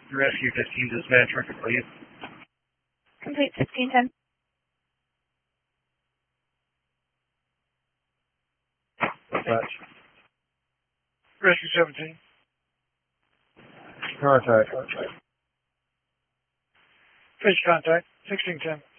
Rescue 15 dispatch record, please. Complete 1610. Dispatch. Rescue 17. Contact. Face contact, 1610.